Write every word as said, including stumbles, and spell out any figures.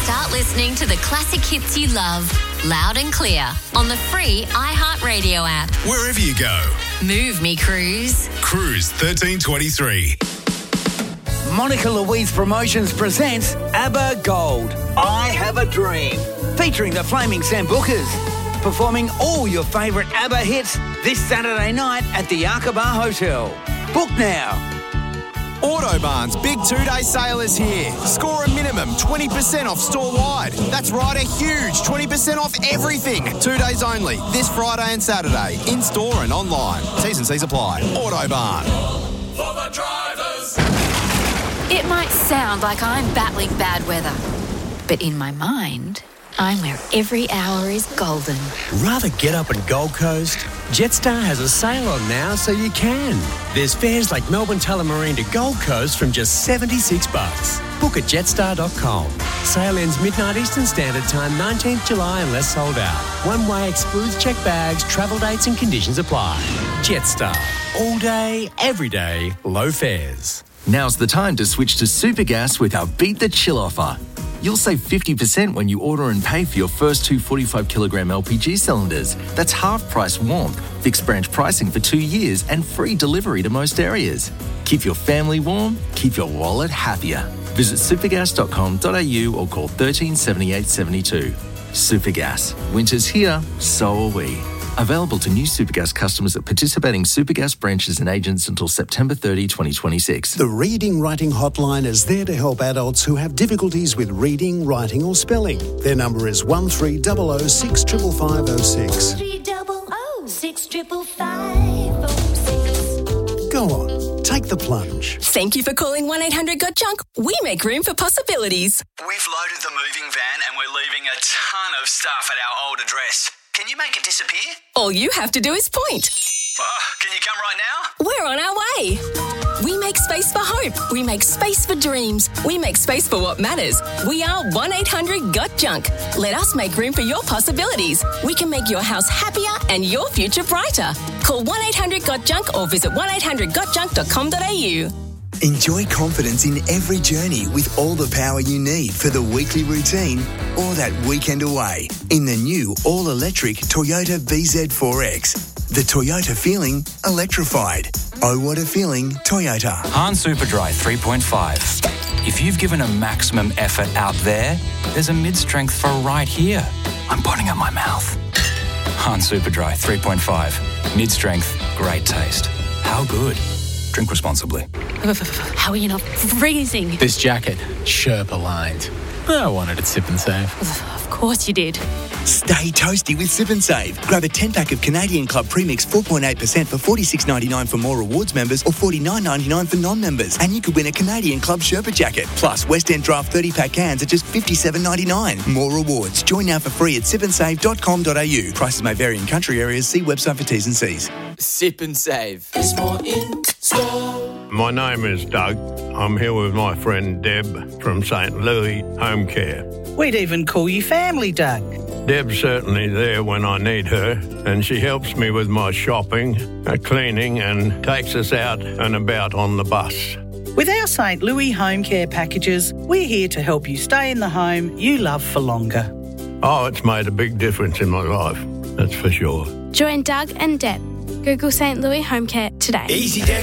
Start listening to the classic hits you love, loud and clear, on the free iHeartRadio app. Wherever you go. Move me, Cruise. Cruise thirteen twenty-three. Monica Louise Promotions presents ABBA Gold, I Have a Dream, featuring the Flaming Sambucas, performing all your favourite ABBA hits this Saturday night at the Aqaba Hotel. Book now. Autobarn's big two-day sale is here. Score a minimum twenty percent off store-wide. That's right, a huge twenty percent off everything. Two days only, this Friday and Saturday, in-store and online. T's and C's apply. Autobarn. For the drivers. It might sound like I'm battling bad weather, but in my mind, I'm where every hour is golden. Rather get up in Gold Coast? Jetstar has a sale on now, so you can. There's fares like Melbourne Tullamarine to Gold Coast from just seventy-six bucks. Book at jetstar dot com. Sale ends midnight Eastern Standard Time, nineteenth July, unless sold out. One way excludes check bags, travel dates and conditions apply. Jetstar. All day, every day, low fares. Now's the time to switch to Supergas with our Beat the Chill offer. You'll save fifty percent when you order and pay for your first two forty-five kilogram L P G cylinders. That's half price warmth, fixed branch pricing for two years and free delivery to most areas. Keep your family warm, keep your wallet happier. Visit supergas dot com dot a u or call thirteen seventy-eight seventy-two. Supergas. Winter's here, so are we. Available to new Supergas customers at participating Supergas branches and agents until September thirtieth, twenty twenty-six. The Reading Writing Hotline is there to help adults who have difficulties with reading, writing or spelling. Their number is one three zero zero six five five zero six. three zero zero six five five zero six. Go on, take the plunge. Thank you for calling one eight hundred got junk. We make room for possibilities. We've loaded the moving van and we're leaving a ton of stuff at our old address. Can you make it disappear? All you have to do is point. Oh, can you come right now? We're on our way. We make space for hope. We make space for dreams. We make space for what matters. We are one eight hundred got junk. Let us make room for your possibilities. We can make your house happier and your future brighter. Call one eight hundred got junk or visit one eight hundred got junk dot com dot a u. Enjoy confidence in every journey with all the power you need for the weekly routine or that weekend away in the new all-electric Toyota B Z four X. The Toyota feeling electrified. Oh, what a feeling, Toyota. Han Superdry three point five. If you've given a maximum effort out there, there's a mid-strength for right here. I'm pointing at my mouth. Han Superdry three point five. Mid-strength, great taste. How good? Drink responsibly. How are you not freezing? This jacket, Sherpa lined. I wanted it Sip and Save. Of course you did. Stay toasty with Sip and Save. Grab a ten-pack of Canadian Club Premix four point eight percent for forty-six ninety-nine for more rewards members or forty-nine ninety-nine for non-members. And you could win a Canadian Club Sherpa jacket. Plus, West End Draft thirty-pack cans at just fifty-seven ninety-nine. More rewards. Join now for free at sip and save dot com dot a u. Prices may vary in country areas. See website for T's and C's. Sip and Save. There's more in store. My name is Doug. I'm here with my friend Deb from Saint Louis Home Care. We'd even call you family, Doug. Deb's certainly there when I need her, and she helps me with my shopping, uh, cleaning, and takes us out and about on the bus. With our Saint Louis Home Care packages, we're here to help you stay in the home you love for longer. Oh, it's made a big difference in my life, that's for sure. Join Doug and Deb. Google Saint Louis Home Care today. Easy, Deb.